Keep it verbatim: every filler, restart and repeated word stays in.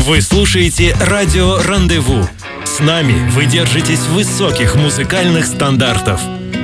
Вы слушаете радио «Рандеву». С нами вы держитесь высоких музыкальных стандартов.